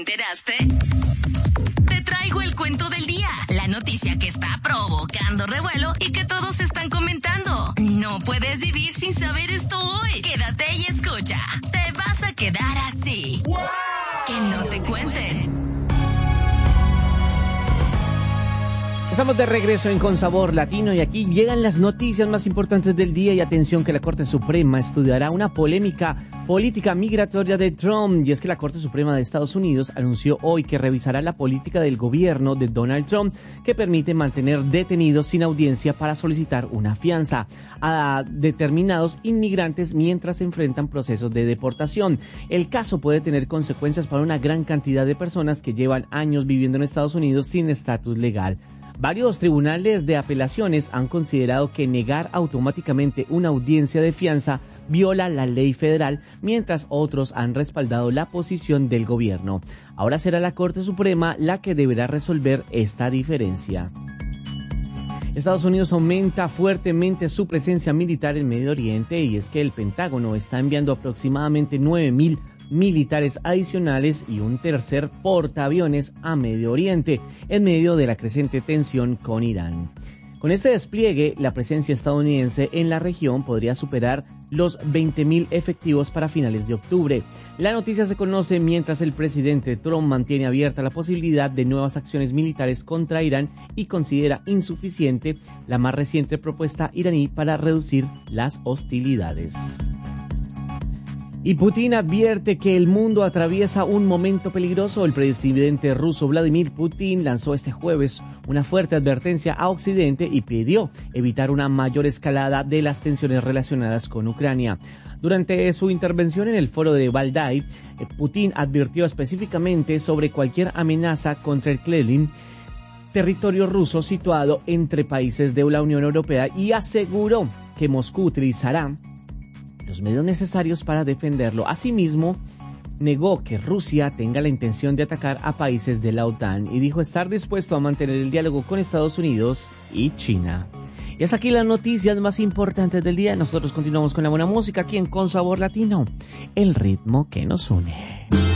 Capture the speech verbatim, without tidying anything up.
¿Enteraste? Te traigo el cuento del día, la noticia que está provocando revuelo y que todos están comentando. No puedes vivir sin saber esto hoy. Quédate y escucha. Te vas a quedar así. ¡Wow! Que no te cuenten. Estamos de regreso en Con Sabor Latino y aquí llegan las noticias más importantes del día y atención que la Corte Suprema estudiará una polémica política migratoria de Trump. Y es que la Corte Suprema de Estados Unidos anunció hoy que revisará la política del gobierno de Donald Trump que permite mantener detenidos sin audiencia para solicitar una fianza a determinados inmigrantes mientras se enfrentan procesos de deportación. El caso puede tener consecuencias para una gran cantidad de personas que llevan años viviendo en Estados Unidos sin estatus legal. Varios tribunales de apelaciones han considerado que negar automáticamente una audiencia de fianza viola la ley federal, mientras otros han respaldado la posición del gobierno. Ahora será la Corte Suprema la que deberá resolver esta diferencia. Estados Unidos aumenta fuertemente su presencia militar en Medio Oriente y es que el Pentágono está enviando aproximadamente nueve mil militares adicionales y un tercer portaaviones a Medio Oriente en medio de la creciente tensión con Irán. Con este despliegue, la presencia estadounidense en la región podría superar los veinte mil efectivos para finales de octubre. La noticia se conoce mientras el presidente Trump mantiene abierta la posibilidad de nuevas acciones militares contra Irán y considera insuficiente la más reciente propuesta iraní para reducir las hostilidades. Y Putin advierte que el mundo atraviesa un momento peligroso. El presidente ruso Vladimir Putin lanzó este jueves una fuerte advertencia a Occidente y pidió evitar una mayor escalada de las tensiones relacionadas con Ucrania. Durante su intervención en el foro de Valdai, Putin advirtió específicamente sobre cualquier amenaza contra el Kremlin, territorio ruso situado entre países de la Unión Europea, y aseguró que Moscú utilizará los medios necesarios para defenderlo. Asimismo, negó que Rusia tenga la intención de atacar a países de la OTAN y dijo estar dispuesto a mantener el diálogo con Estados Unidos y China. Y es aquí las noticias más importantes del día. Nosotros continuamos con la buena música aquí en Con Sabor Latino, el ritmo que nos une.